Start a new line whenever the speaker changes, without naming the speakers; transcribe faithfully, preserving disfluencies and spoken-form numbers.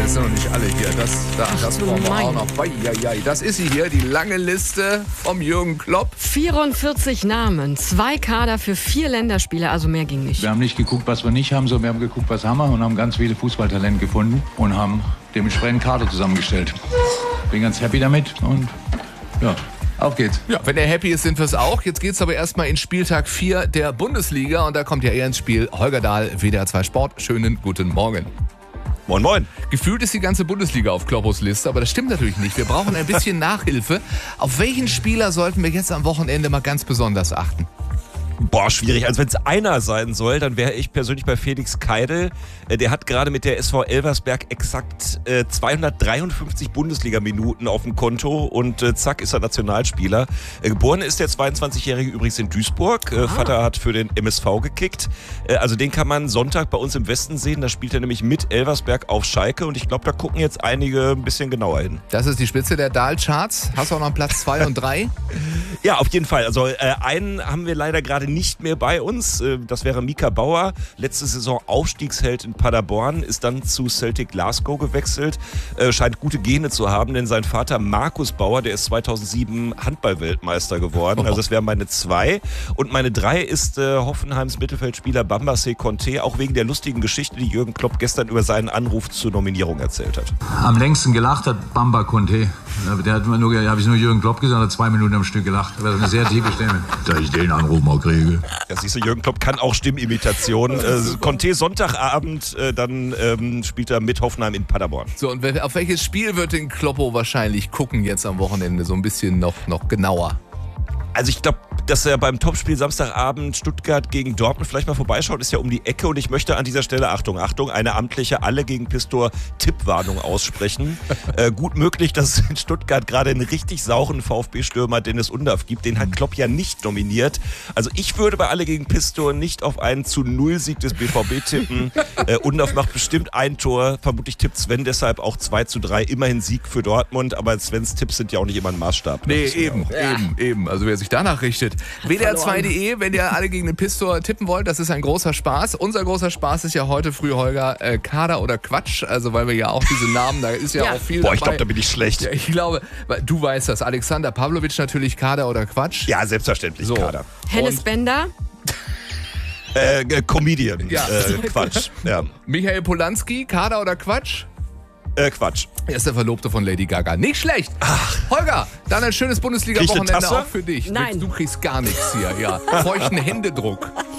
das sind noch nicht alle hier. Das, da,
Ach,
das
du
brauchen wir
mein.
auch noch. Eieiei. Das ist sie hier, die lange Liste vom Jürgen Klopp.
vierundvierzig Namen, zwei Kader für vier Länderspiele, also mehr ging nicht.
Wir haben nicht geguckt, was wir nicht haben, sondern wir haben geguckt, was haben wir und haben ganz viele Fußballtalente gefunden und haben dementsprechend Kader zusammengestellt. Bin ganz happy damit und ja, auf geht's.
Ja, wenn er happy ist, sind wir es auch. Jetzt geht's aber erstmal in Spieltag vier der Bundesliga und da kommt ja eher ins Spiel Holger Dahl, W D R zwei Sport. Schönen guten Morgen.
Moin, moin.
Gefühlt ist die ganze Bundesliga auf Kloppos Liste, aber das stimmt natürlich nicht. Wir brauchen ein bisschen Nachhilfe. Auf welchen Spieler sollten wir jetzt am Wochenende mal ganz besonders achten?
Boah, schwierig. Also wenn es einer sein soll, dann wäre ich persönlich bei Felix Keidel. Der hat gerade mit der S V Elversberg exakt äh, zweihundertdreiundfünfzig Bundesliga-Minuten auf dem Konto und äh, zack ist er Nationalspieler. Äh, geboren ist der zweiundzwanzigjährige übrigens in Duisburg. Äh, Vater hat für den M S V gekickt. Äh, also den kann man Sonntag bei uns im Westen sehen. Da spielt er nämlich mit Elversberg auf Schalke und ich glaube, da gucken jetzt einige ein bisschen genauer hin.
Das ist die Spitze der Dahl-Charts. Hast du auch noch Platz zwei und drei?
Ja, auf jeden Fall. Also äh, einen haben wir leider gerade nicht mehr bei uns. Äh, das wäre Mika Bauer. Letzte Saison Aufstiegsheld in Paderborn, ist dann zu Celtic Glasgow gewechselt. Äh, scheint gute Gene zu haben, denn sein Vater Markus Bauer, der ist zweitausendsieben Handball-Weltmeister geworden. Also das wäre meine zwei. Und meine drei ist äh, Hoffenheims Mittelfeldspieler Bambace Conte, auch wegen der lustigen Geschichte, die Jürgen Klopp gestern über seinen Anruf zur Nominierung erzählt hat.
Am längsten gelacht hat Bamba Conte. Der hat nur, habe ich nur Jürgen Klopp gesagt, hat zwei Minuten am Stück gelacht. Das ist eine sehr tiefe Stimme. Dass ich den Anruf mal kriege.
Ja, siehst du, Jürgen Klopp kann auch Stimmimitation. Äh, Conte Sonntagabend, äh, dann ähm, spielt er mit Hoffenheim in Paderborn.
So, und auf welches Spiel wird den Kloppo wahrscheinlich gucken jetzt am Wochenende? So ein bisschen noch, noch genauer.
Also ich glaube, dass er beim Topspiel Samstagabend Stuttgart gegen Dortmund vielleicht mal vorbeischaut, ist ja um die Ecke und ich möchte an dieser Stelle, Achtung, Achtung, eine amtliche Alle gegen Pistor Tippwarnung aussprechen. äh, gut möglich, dass es in Stuttgart gerade einen richtig sauren VfB-Stürmer Dennis Undaff gibt. Den hat Klopp ja nicht nominiert. Also ich würde bei Alle gegen Pistor nicht auf einen zu null Sieg des B V B tippen. äh, Undaff macht bestimmt ein Tor. Vermutlich tippt Sven deshalb auch zwei zu drei. Immerhin Sieg für Dortmund, aber Svens Tipps sind ja auch nicht immer ein Maßstab.
Nee, eben, eben, eben. Also wer sich danach richtet. W D R zwei punkt de, wenn ihr alle gegen den Pistor tippen wollt, das ist ein großer Spaß. Unser großer Spaß ist ja heute früh, Holger, äh, Kader oder Quatsch. Also weil wir ja auch diese Namen, da ist ja, ja. auch viel
Boah,
dabei.
ich glaube, da bin ich schlecht.
Ja, ich glaube, du weißt das. Alexander Pavlovic natürlich, Kader oder Quatsch?
Ja, selbstverständlich, so. Kader.
Hennes
Und
Bender?
Äh, Comedian.
Ja.
Äh, Quatsch. Ja.
Michael Polanski, Kader oder Quatsch?
Äh, Quatsch.
Er ist der Verlobte von Lady Gaga. Nicht schlecht. Ach. Holger, dann ein schönes Bundesliga-Wochenende auch für dich.
Nein.
Du kriegst gar nichts hier. Ja. Feuchten Händedruck.